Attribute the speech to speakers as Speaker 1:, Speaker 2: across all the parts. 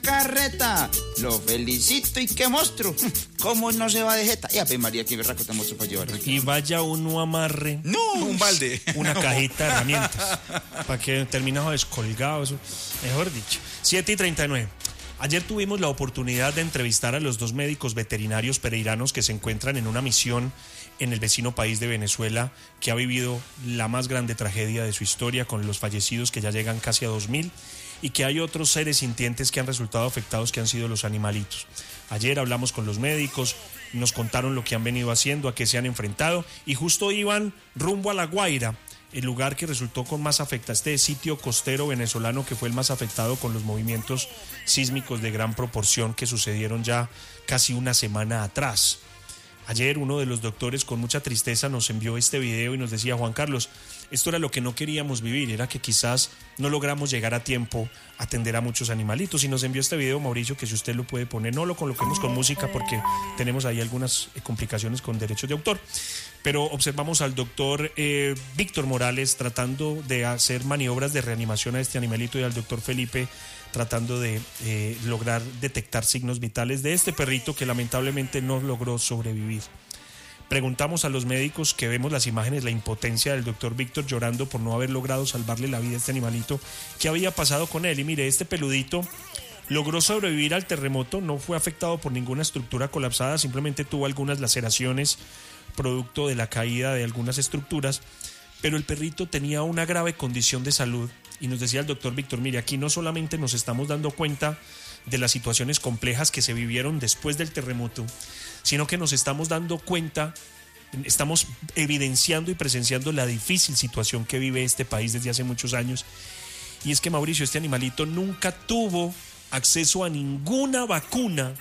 Speaker 1: carreta. Lo felicito y qué monstruo. ¿Cómo no se va de jeta? Y a María, qué berraco tan monstruo para llevar.
Speaker 2: Y vaya uno amarre.
Speaker 1: No,
Speaker 3: Un balde.
Speaker 2: Una cajita de herramientas. Para que terminado descolgado. Eso, mejor dicho. 7:39. Ayer tuvimos la oportunidad de entrevistar a los 2 médicos veterinarios pereiranos que se encuentran en una misión en el vecino país de Venezuela, que ha vivido la más grande tragedia de su historia, con los fallecidos que ya llegan casi a 2.000, y que hay otros seres sintientes que han resultado afectados, que han sido los animalitos. Ayer hablamos con los médicos, nos contaron lo que han venido haciendo, a qué se han enfrentado, y justo iban rumbo a La Guaira, el lugar que resultó con más afectación, este sitio costero venezolano que fue el más afectado con los movimientos sísmicos de gran proporción que sucedieron ya casi una semana atrás. Ayer uno de los doctores con mucha tristeza nos envió este video y nos decía: Juan Carlos, esto era lo que no queríamos vivir, era que quizás no logramos llegar a tiempo a atender a muchos animalitos, y nos envió este video, Mauricio, que si usted lo puede poner, no lo coloquemos con música porque tenemos ahí algunas complicaciones con derechos de autor, pero observamos al doctor Víctor Morales tratando de hacer maniobras de reanimación a este animalito, y al doctor Felipe tratando de lograr detectar signos vitales de este perrito que lamentablemente no logró sobrevivir. Preguntamos a los médicos, que vemos las imágenes, la impotencia del doctor Víctor llorando por no haber logrado salvarle la vida a este animalito, qué había pasado con él. Y mire, este peludito logró sobrevivir al terremoto, no fue afectado por ninguna estructura colapsada, simplemente tuvo algunas laceraciones producto de la caída de algunas estructuras, pero el perrito tenía una grave condición de salud. Y nos decía el doctor Víctor: mire, aquí no solamente nos estamos dando cuenta de las situaciones complejas que se vivieron después del terremoto, sino que nos estamos dando cuenta, estamos evidenciando y presenciando la difícil situación que vive este país desde hace muchos años. Y es que, Mauricio, este animalito nunca tuvo acceso a ninguna vacuna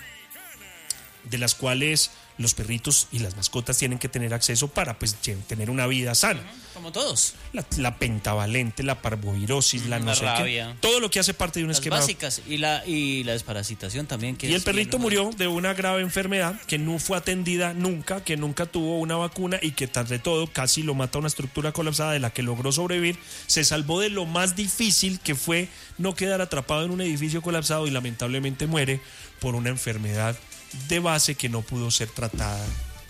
Speaker 2: de las cuales los perritos y las mascotas tienen que tener acceso para tener una vida sana.
Speaker 4: Como todos.
Speaker 2: La pentavalente, la parvovirosis, la no sé qué, todo lo que hace parte de un
Speaker 4: las
Speaker 2: esquema
Speaker 4: básicas, y la desparasitación también.
Speaker 2: Y el perrito murió de una grave enfermedad que no fue atendida nunca, que nunca tuvo una vacuna, y que tras de todo casi lo mata una estructura colapsada de la que logró sobrevivir. Se salvó de lo más difícil, que fue no quedar atrapado en un edificio colapsado, y lamentablemente muere por una enfermedad de base que no pudo ser tratada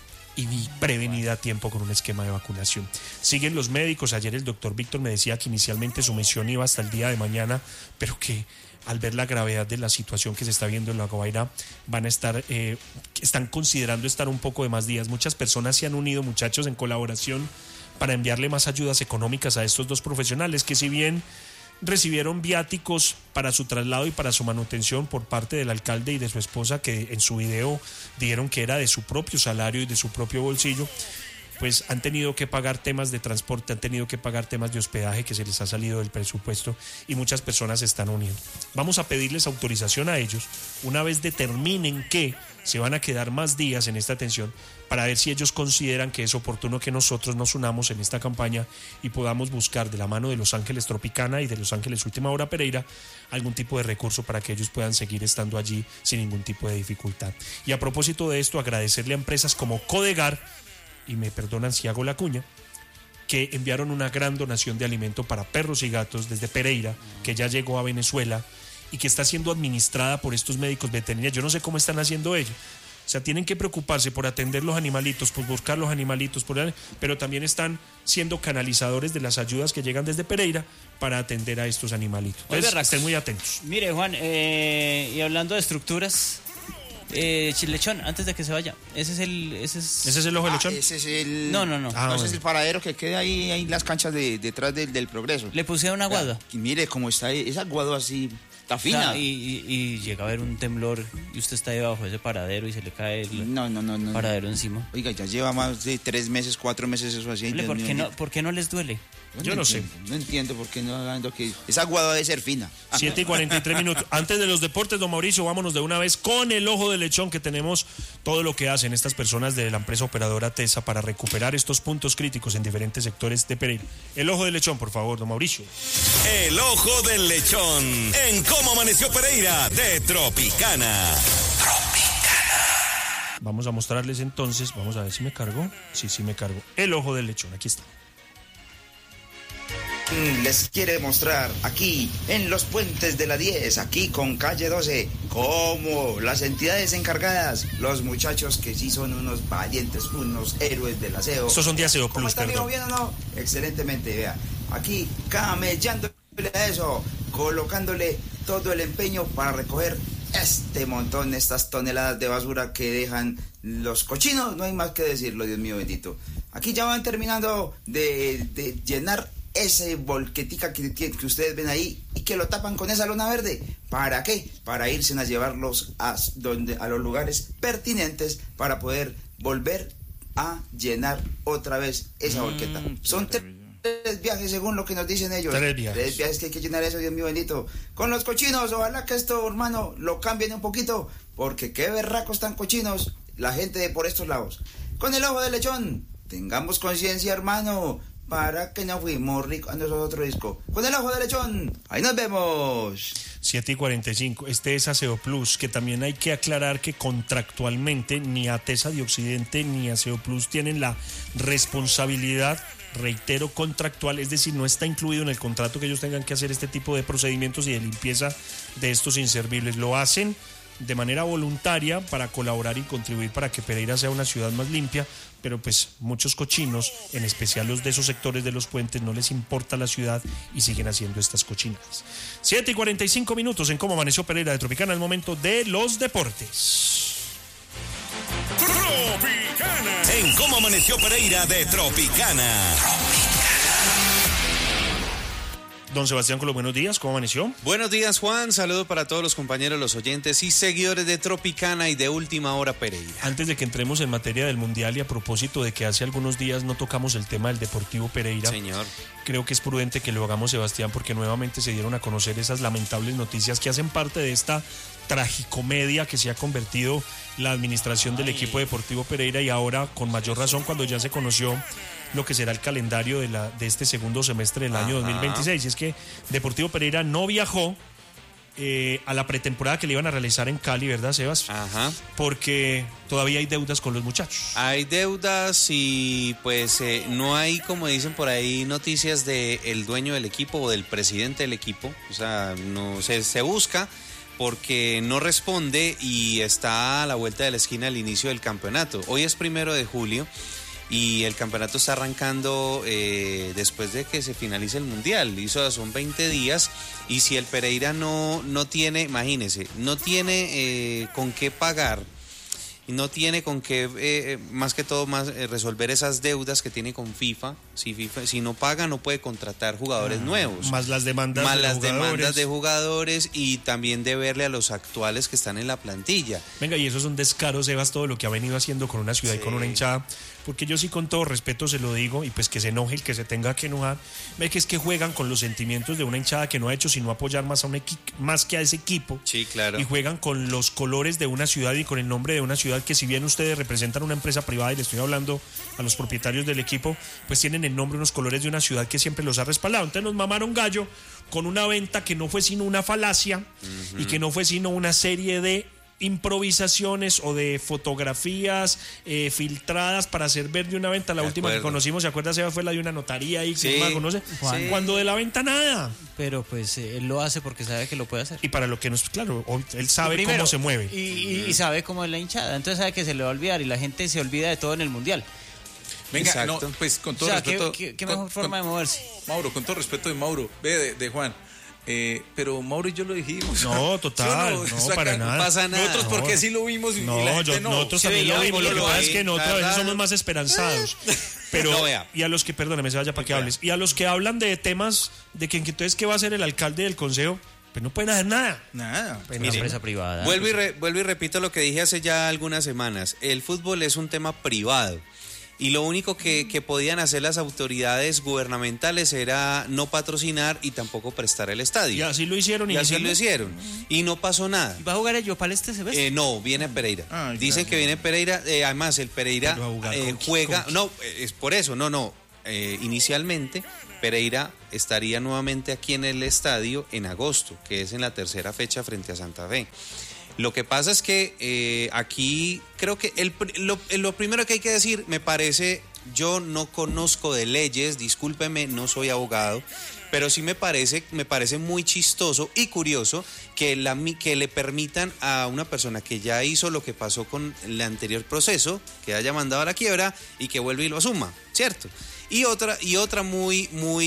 Speaker 2: y prevenida a tiempo con un esquema de vacunación. Siguen los médicos. Ayer el doctor Víctor me decía que inicialmente su misión iba hasta el día de mañana, pero que al ver la gravedad de la situación que se está viendo en La Guaira, van a estar, están considerando estar un poco de más días. Muchas personas se han unido, muchachos, en colaboración para enviarle más ayudas económicas a estos 2 profesionales, que si bien recibieron viáticos para su traslado y para su manutención por parte del alcalde y de su esposa, que en su video dijeron que era de su propio salario y de su propio bolsillo, pues han tenido que pagar temas de transporte, han tenido que pagar temas de hospedaje que se les ha salido del presupuesto, y muchas personas se están uniendo. Vamos a pedirles autorización a ellos, una vez determinen que se van a quedar más días en esta atención, para ver si ellos consideran que es oportuno que nosotros nos unamos en esta campaña y podamos buscar, de la mano de Los Ángeles Tropicana y de Los Ángeles Última Hora Pereira, algún tipo de recurso para que ellos puedan seguir estando allí sin ningún tipo de dificultad. Y a propósito de esto, agradecerle a empresas como Codegar, y me perdonan si hago la cuña, que enviaron una gran donación de alimento para perros y gatos desde Pereira, que ya llegó a Venezuela y que está siendo administrada por estos médicos veterinarios. Yo no sé cómo están haciendo ellos. O sea, tienen que preocuparse por atender los animalitos, por buscar los animalitos, pero también están siendo canalizadores de las ayudas que llegan desde Pereira para atender a estos animalitos. Entonces, estén muy atentos.
Speaker 4: Mire, Juan, y hablando de estructuras, Chilechón, antes de que se vaya, ese es el ojo de lechón.
Speaker 1: Ese es el...
Speaker 4: No.
Speaker 1: Ese es el paradero que queda ahí en las canchas detrás del Progreso.
Speaker 4: Le pusieron una guadua.
Speaker 1: Y mire cómo está esa guadua así, está fina.
Speaker 4: O sea, y llega a haber un temblor y usted está debajo de ese paradero y se le cae el paradero encima.
Speaker 1: Oiga, ya lleva más de 3 meses, 4 meses eso así.
Speaker 4: ¿Por qué no les duele?
Speaker 2: Yo no sé.
Speaker 1: No entiendo por qué no hagan lo que... Esa guada debe ser fina.
Speaker 2: 7:43 minutos. Antes de los deportes, don Mauricio, vámonos de una vez con el ojo de lechón, que tenemos todo lo que hacen estas personas de la empresa operadora TESA para recuperar estos puntos críticos en diferentes sectores de Pereira. El ojo de lechón, por favor, don Mauricio.
Speaker 3: El ojo del lechón en Cómo Amaneció Pereira de Tropicana.
Speaker 2: Vamos a mostrarles entonces, vamos a ver si me cargo. Sí me cargo. El ojo del lechón, aquí está.
Speaker 1: les quiere mostrar aquí en los puentes de la 10, aquí con calle 12, cómo las entidades encargadas, los muchachos que sí son unos valientes, unos héroes del aseo.
Speaker 2: Estos son de Aseo Plus,
Speaker 1: ¿Cómo está,
Speaker 2: perdón.
Speaker 1: ¿Bien o no? Excelentemente, vea. Aquí camellándole a eso, colocándole todo el empeño para recoger este montón, estas toneladas de basura que dejan los cochinos. No hay más que decirlo, Dios mío bendito. Aquí ya van terminando de llenar ese volquetica que ustedes ven ahí y que lo tapan con esa lona verde. ¿Para qué? Para irse a llevarlos a los lugares pertinentes para poder volver a llenar otra vez esa volqueta. Son 3 viajes según lo que nos dicen ellos.
Speaker 2: 3 viajes.
Speaker 1: 3 viajes que hay que llenar eso, Dios mío bendito. Con los cochinos, ojalá que esto, hermano, lo cambien un poquito, porque qué berracos tan cochinos la gente de por estos lados. Con el ojo de lechón, tengamos conciencia, hermano, para que no fuimos ricos a nosotros disco. Con el ojo de lechón, ahí nos vemos.
Speaker 2: 7:45. Este es Aseo Plus, que también hay que aclarar que contractualmente ni ATESA de Occidente ni Aseo Plus tienen la responsabilidad, reitero, contractual, es decir, no está incluido en el contrato que ellos tengan que hacer este tipo de procedimientos y de limpieza de estos inservibles. Lo hacen de manera voluntaria para colaborar y contribuir para que Pereira sea una ciudad más limpia, pero pues muchos cochinos, en especial los de esos sectores de los puentes, no les importa la ciudad y siguen haciendo estas cochinadas. 7:45 en Cómo Amaneció Pereira de Tropicana, el momento de los deportes.
Speaker 3: Tropicana. En Cómo Amaneció Pereira de Tropicana.
Speaker 2: Don Sebastián, con los buenos días, ¿cómo amaneció?
Speaker 5: Buenos días, Juan. Saludo para todos los compañeros, los oyentes y seguidores de Tropicana y de Última Hora Pereira.
Speaker 2: Antes de que entremos en materia del Mundial y a propósito de que hace algunos días no tocamos el tema del Deportivo Pereira,
Speaker 5: Señor,
Speaker 2: creo que es prudente que lo hagamos, Sebastián, porque nuevamente se dieron a conocer esas lamentables noticias que hacen parte de esta tragicomedia que se ha convertido la administración del equipo Deportivo Pereira, y ahora con mayor razón cuando ya se conoció lo que será el calendario de este segundo semestre del año 2026. Y es que Deportivo Pereira no viajó a la pretemporada que le iban a realizar en Cali, ¿verdad, Sebas?
Speaker 5: Ajá.
Speaker 2: Porque todavía hay deudas con los muchachos.
Speaker 5: Hay deudas y pues no hay, como dicen por ahí, noticias del dueño del equipo o del presidente del equipo. O sea, no se busca porque no responde y está a la vuelta de la esquina el inicio del campeonato. Hoy es 1 de julio. Y el campeonato está arrancando después de que se finalice el Mundial. Son 20 días. Y si el Pereira no tiene, imagínese, no tiene con qué pagar, y no tiene con qué, más que todo, resolver esas deudas que tiene con FIFA. Si no paga, no puede contratar jugadores nuevos.
Speaker 2: Más las demandas
Speaker 5: demandas de jugadores y también deberle a los actuales que están en la plantilla.
Speaker 2: Venga, y eso es un descaro, Sebas, todo lo que ha venido haciendo con una ciudad y con una hinchada. Porque yo sí, con todo respeto, se lo digo, y pues que se enoje el que se tenga que enojar. Ve que es que juegan con los sentimientos de una hinchada que no ha hecho sino apoyar más que a ese equipo.
Speaker 5: Sí, claro.
Speaker 2: Y juegan con los colores de una ciudad y con el nombre de una ciudad que, si bien ustedes representan una empresa privada, y le estoy hablando a los propietarios del equipo, pues tienen el nombre, unos colores de una ciudad que siempre los ha respaldado. Entonces nos mamaron gallo con una venta que no fue sino una falacia, y que no fue sino una serie de improvisaciones o de fotografías filtradas para hacer ver de una venta. La última que conocimos, ¿se acuerda, Seba? Fue la de una notaría y que no conoce.
Speaker 4: Juan.
Speaker 2: Cuando de la venta nada.
Speaker 4: Pero pues él lo hace porque sabe que lo puede hacer.
Speaker 2: Y para lo que nos, claro, él sabe primero, cómo se mueve.
Speaker 4: Y sabe cómo es la hinchada. Entonces sabe que se le va a olvidar y la gente se olvida de todo en el Mundial.
Speaker 6: Venga, no, pues con todo respeto.
Speaker 4: ¿Qué mejor forma de moverse?
Speaker 6: Mauro, con todo respeto de Mauro, de Juan. Pero Mauro y yo lo dijimos.
Speaker 2: No, total, no para nada.
Speaker 5: No pasa nada.
Speaker 6: Nosotros porque sí lo vimos y la gente no.
Speaker 2: Nosotros también lo vimos, lo que pasa es que nosotros a veces somos más esperanzados. Pero, y a los que, perdóname, se vaya para que hables, y a los que hablan de temas de que entonces ¿qué va a hacer el alcalde del consejo? Pues no pueden hacer nada.
Speaker 6: Nada.
Speaker 4: Una empresa privada.
Speaker 5: Vuelvo y repito lo que dije hace ya algunas semanas. El fútbol es un tema privado. Y lo único que podían hacer las autoridades gubernamentales era no patrocinar y tampoco prestar el estadio.
Speaker 2: Y así lo hicieron.
Speaker 5: Y no pasó nada.
Speaker 4: ¿Va a jugar el Yopal este semestre?
Speaker 5: No, viene Pereira. Dicen que viene Pereira. Además, el Pereira juega... No, es por eso. No. Inicialmente, Pereira estaría nuevamente aquí en el estadio en agosto, que es en la tercera fecha frente a Santa Fe. Lo que pasa es que aquí creo que lo primero que hay que decir, me parece, yo no conozco de leyes, discúlpeme, no soy abogado, Pero sí me parece muy chistoso y curioso que le permitan a una persona que ya hizo lo que pasó con el anterior proceso, que haya mandado a la quiebra y que vuelve y lo asuma, ¿cierto? Y otra muy,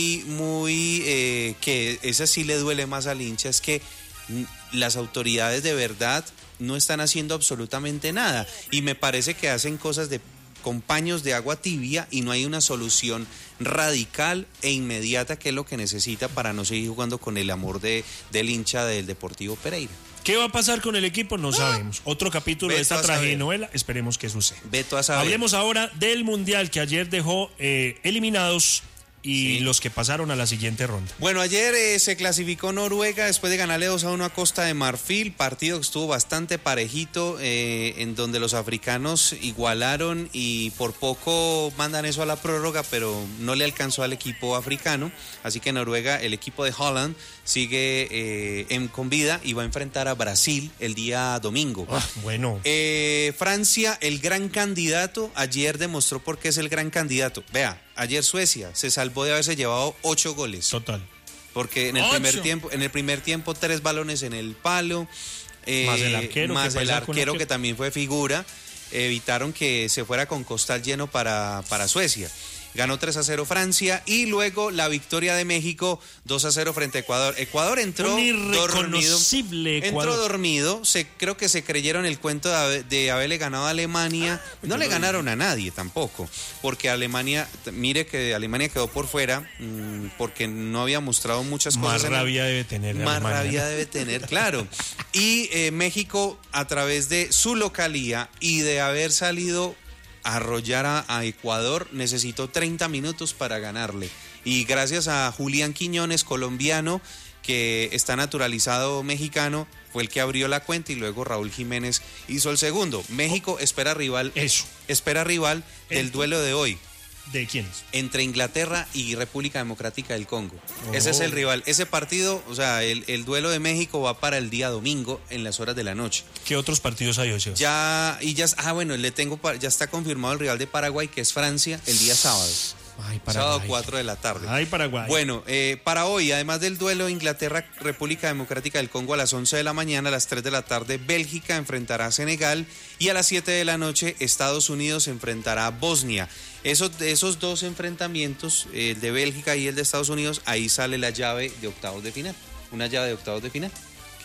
Speaker 5: que esa sí le duele más al hincha, es que las autoridades de verdad no están haciendo absolutamente nada. Y me parece que hacen cosas con paños de agua tibia y no hay una solución radical e inmediata que es lo que necesita para no seguir jugando con el amor del hincha del Deportivo Pereira.
Speaker 2: ¿Qué va a pasar con el equipo? No sabemos. Otro capítulo de esta traginovela, esperemos que suceda.
Speaker 5: Veto a saber.
Speaker 2: Hablemos ahora del Mundial que ayer dejó eliminados y los que pasaron a la siguiente ronda.
Speaker 5: Bueno, ayer se clasificó Noruega después de ganarle 2-1 a Costa de Marfil, partido que estuvo bastante parejito, en donde los africanos igualaron y por poco mandan eso a la prórroga, pero no le alcanzó al equipo africano, así que Noruega, el equipo de Holland, sigue con vida y va a enfrentar a Brasil el día domingo.
Speaker 2: Bueno.
Speaker 5: Francia, el gran candidato, ayer demostró por qué es el gran candidato. Vea, ayer Suecia se salvó de haberse llevado 8 goles.
Speaker 2: Total.
Speaker 5: Porque en el primer tiempo 3 balones en el palo,
Speaker 2: más el arquero,
Speaker 5: que también fue figura, evitaron que se fuera con costal lleno para Suecia. Ganó 3-0 Francia y luego la victoria de México 2-0 frente a Ecuador. Ecuador entró dormido. Creo que se creyeron el cuento de haberle ganado a Alemania. No le ganaron a nadie tampoco, porque Alemania, mire que Alemania quedó por fuera porque no había mostrado muchas cosas.
Speaker 2: Más rabia debe tener,
Speaker 5: claro. Y México, a través de su localía y de haber salido arrollar a Ecuador, necesitó 30 minutos para ganarle. Y gracias a Julián Quiñones, colombiano, que está naturalizado mexicano, fue el que abrió la cuenta y luego Raúl Jiménez hizo el segundo. México espera rival del duelo de hoy.
Speaker 2: ¿De quiénes?
Speaker 5: Entre Inglaterra y República Democrática del Congo. Ese es el rival. Ese partido, o sea, el duelo de México va para el día domingo en las horas de la noche.
Speaker 2: ¿Qué otros partidos hay hoy?
Speaker 5: Ya está confirmado el rival de Paraguay, que es Francia, el día sábado.
Speaker 2: Ay, Paraguay.
Speaker 5: Sábado 4 de la tarde.
Speaker 2: Ay, Paraguay.
Speaker 5: Bueno, para hoy, además del duelo Inglaterra-República Democrática del Congo a las 11 de la mañana, a las 3 de la tarde, Bélgica enfrentará a Senegal y a las 7 de la noche, Estados Unidos enfrentará a Bosnia. Esos dos enfrentamientos, el de Bélgica y el de Estados Unidos, ahí sale la llave de octavos de final. Una llave de octavos de final.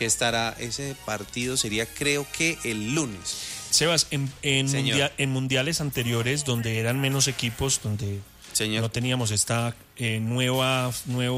Speaker 5: Ese partido sería, creo que el lunes.
Speaker 2: Sebas, en mundiales anteriores, donde eran menos equipos, donde no teníamos esta nuevo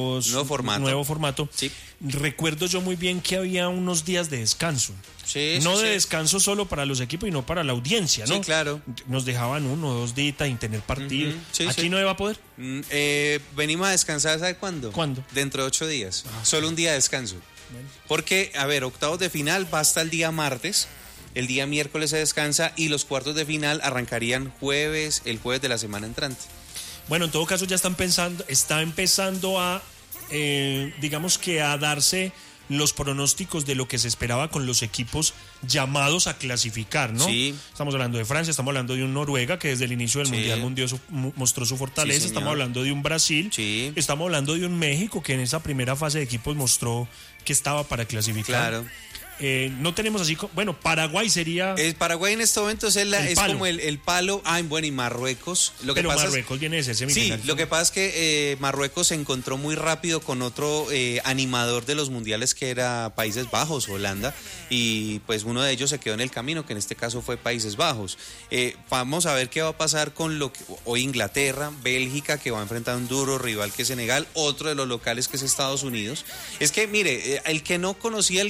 Speaker 2: formato.
Speaker 5: Sí.
Speaker 2: Recuerdo yo muy bien que había unos días de descanso. Descanso solo para los equipos y no para la audiencia, ¿no?
Speaker 5: Sí, claro.
Speaker 2: Nos dejaban 1 o 2 días sin tener partido. ¿Aquí no iba a poder?
Speaker 5: Venimos a descansar, ¿sabe cuándo?
Speaker 2: ¿Cuándo?
Speaker 5: Dentro de 8 días. Solo un día de descanso. Bueno. Porque, octavos de final va hasta el día martes. El día miércoles se descansa y los cuartos de final arrancarían el jueves de la semana entrante.
Speaker 2: Bueno, en todo caso ya está empezando a, digamos que a darse los pronósticos de lo que se esperaba con los equipos llamados a clasificar, ¿no?
Speaker 5: Sí.
Speaker 2: Estamos hablando de Francia, estamos hablando de un Noruega que desde el inicio del Mundial mostró su fortaleza,
Speaker 5: sí,
Speaker 2: estamos hablando de un Brasil, estamos hablando de un México que en esa primera fase de equipos mostró que estaba para clasificar.
Speaker 5: Claro.
Speaker 2: No tenemos así, Paraguay sería...
Speaker 5: Paraguay en este momento es como el palo. Y Marruecos.
Speaker 2: Marruecos viene de ser semifinal.
Speaker 5: Sí, lo que pasa es que Marruecos se encontró muy rápido con otro animador de los mundiales que era Países Bajos, Holanda, y pues uno de ellos se quedó en el camino, que en este caso fue Países Bajos. Vamos a ver qué va a pasar con hoy Inglaterra, Bélgica, que va a enfrentar a un duro rival que es Senegal, otro de los locales que es Estados Unidos. Es que, mire, el que no conocía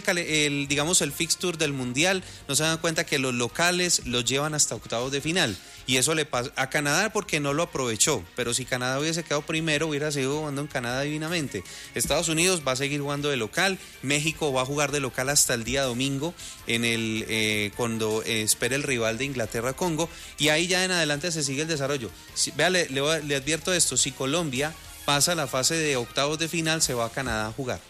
Speaker 5: el fixture del Mundial, no se dan cuenta que los locales los llevan hasta octavos de final. Y eso le pasa a Canadá porque no lo aprovechó. Pero si Canadá hubiese quedado primero, hubiera seguido jugando en Canadá divinamente. Estados Unidos va a seguir jugando de local. México va a jugar de local hasta el día domingo cuando espere el rival de Inglaterra-Congo. Y ahí ya en adelante se sigue el desarrollo. Le advierto esto: si Colombia pasa la fase de octavos de final, se va a Canadá a jugar.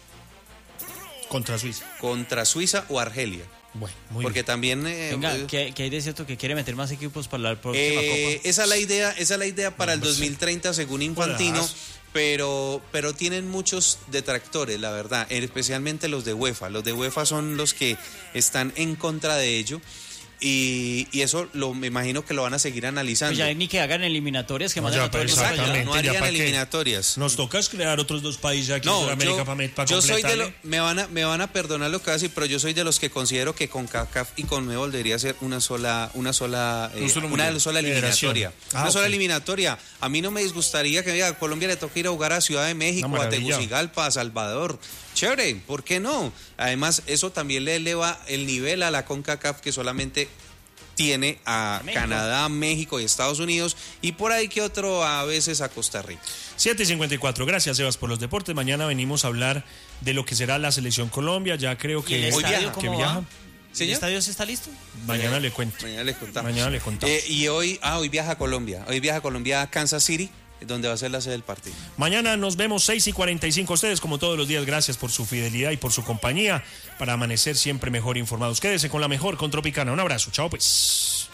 Speaker 5: Contra Suiza o Argelia.
Speaker 2: Bueno, muy
Speaker 5: porque
Speaker 2: bien.
Speaker 5: También...
Speaker 4: que hay de cierto que quiere meter más equipos para la próxima Copa.
Speaker 5: Esa es la idea para el 2030, según Infantino. pero tienen muchos detractores, la verdad, especialmente los de UEFA. Los de UEFA son los que están en contra de ello. Y eso me imagino que lo van a seguir analizando.
Speaker 4: Pues ya ni que hagan eliminatorias, que
Speaker 2: No,
Speaker 4: manden
Speaker 2: ya,
Speaker 4: a todos
Speaker 2: pero
Speaker 4: los
Speaker 2: exactamente.
Speaker 4: allá.
Speaker 5: No harían
Speaker 2: ¿Ya pa' qué?
Speaker 5: eliminatorias.
Speaker 2: Nos toca crear otros 2 países aquí en Sudamérica para
Speaker 5: yo soy de
Speaker 2: completarle.
Speaker 5: me van a perdonar lo que voy a decir, pero yo soy de los que considero que CONCACAF y CONMEBOL debería ser una sola eliminatoria. Una sola eliminatoria. A mí no me disgustaría que a Colombia le toque ir a jugar a Ciudad de México,
Speaker 2: Una
Speaker 5: a
Speaker 2: maravilla.
Speaker 5: Tegucigalpa, a Salvador. Chévere, ¿por qué no? Además, eso también le eleva el nivel a la CONCACAF, que solamente tiene a Canadá, México y Estados Unidos, y por ahí que otro a veces a Costa Rica.
Speaker 2: 7:54. Gracias, Sebas, por los deportes. Mañana venimos a hablar de lo que será la Selección Colombia. Ya creo
Speaker 4: ¿Y el
Speaker 2: que
Speaker 4: estadio
Speaker 2: que
Speaker 4: cómo
Speaker 2: viaja.
Speaker 4: va? ¿El
Speaker 5: ¿Señor?
Speaker 4: estadio sí está listo?
Speaker 2: Mañana le cuento.
Speaker 5: Mañana les contamos.
Speaker 2: Mañana le contamos.
Speaker 5: Y hoy viaja a Colombia. Hoy viaja a Colombia a Kansas City, donde va a ser la sede del partido.
Speaker 2: Mañana nos vemos 6:45. Ustedes, como todos los días, gracias por su fidelidad y por su compañía para amanecer siempre mejor informados. Quédese con la mejor, con Tropicana. Un abrazo. Chao, pues.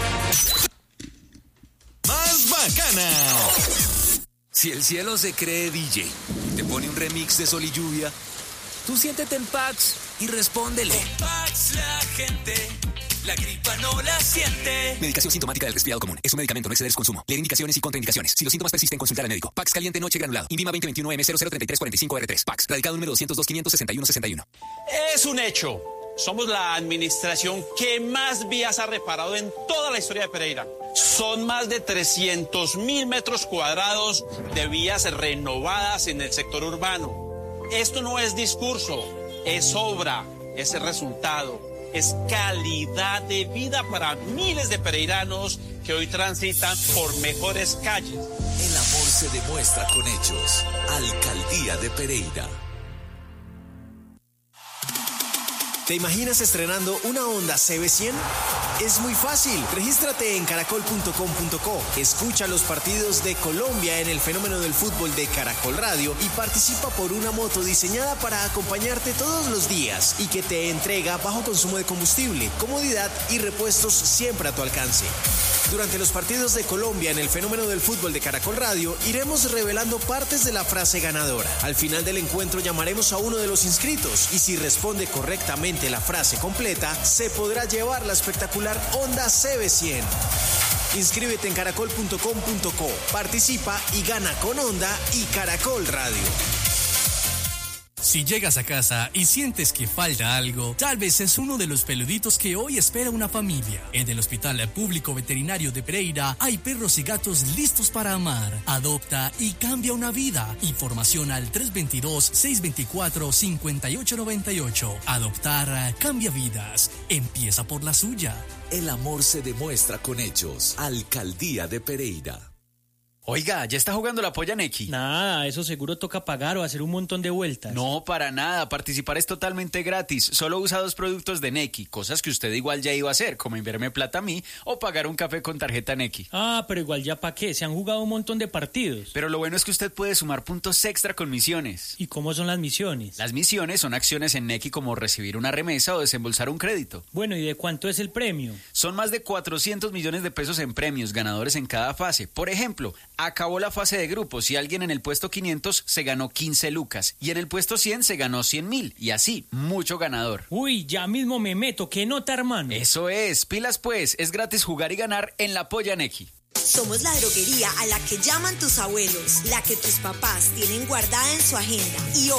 Speaker 3: Más bacana.
Speaker 7: Si el cielo se cree DJ y te pone un remix de Sol y Lluvia, tú siéntete en Pax y respóndele.
Speaker 8: Pax, la gente, la gripa no la siente.
Speaker 7: Medicación sintomática del resfriado común. Es un medicamento, no exceder su consumo. Leer indicaciones y contraindicaciones. Si los síntomas persisten, consultar al médico. Pax caliente noche granulado. Invima 2021M003345R3. Pax. Radicado número 202-561-61.
Speaker 9: Es un hecho. Somos la administración que más vías ha reparado en toda la historia de Pereira. Son más de 300.000 metros cuadrados de vías renovadas en el sector urbano. Esto no es discurso, es obra, es el resultado, es calidad de vida para miles de pereiranos que hoy transitan por mejores calles.
Speaker 8: El amor se demuestra con hechos. Alcaldía de Pereira.
Speaker 10: ¿Te imaginas estrenando una Honda CB100? Es muy fácil. Regístrate en caracol.com.co. Escucha los partidos de Colombia en el fenómeno del fútbol de Caracol Radio y participa por una moto diseñada para acompañarte todos los días y que te entrega bajo consumo de combustible, comodidad y repuestos siempre a tu alcance. Durante los partidos de Colombia en el fenómeno del fútbol de Caracol Radio, iremos revelando partes de la frase ganadora. Al final del encuentro llamaremos a uno de los inscritos y si responde correctamente la frase completa, se podrá llevar la espectacular Honda CB100. Inscríbete en caracol.com.co, participa y gana con Honda y Caracol Radio.
Speaker 11: Si llegas a casa y sientes que falta algo, tal vez es uno de los peluditos que hoy espera una familia. En el Hospital Público Veterinario de Pereira hay perros y gatos listos para amar. Adopta y cambia una vida. Información al 322-624-5898. Adoptar cambia vidas. Empieza por la suya.
Speaker 8: El amor se demuestra con hechos. Alcaldía de Pereira.
Speaker 12: Oiga, ¿ya está jugando la polla Neki?
Speaker 4: Nada, eso seguro toca pagar o hacer un montón de vueltas.
Speaker 12: No, para nada. Participar es totalmente gratis. Solo usa 2 productos de Neki, cosas que usted igual ya iba a hacer, como enviarme plata a mí o pagar un café con tarjeta Neki.
Speaker 4: Ah, pero igual ya pa' qué, se han jugado un montón de partidos.
Speaker 12: Pero lo bueno es que usted puede sumar puntos extra con misiones.
Speaker 4: ¿Y cómo son las misiones?
Speaker 12: Las misiones son acciones en Neki como recibir una remesa o desembolsar un crédito.
Speaker 4: Bueno, ¿y de cuánto es el premio?
Speaker 12: Son más de 400 millones de pesos en premios, ganadores en cada fase. Por ejemplo, acabó la fase de grupos y alguien en el puesto 500 se ganó 15 lucas y en el puesto 100 se ganó 100.000 y así, mucho ganador.
Speaker 4: Uy, ya mismo me meto, qué nota, hermano.
Speaker 12: Eso es, pilas pues, es gratis jugar y ganar en la polla Neki.
Speaker 13: Somos la droguería a la que llaman tus abuelos, la que tus papás tienen guardada en su agenda y hoy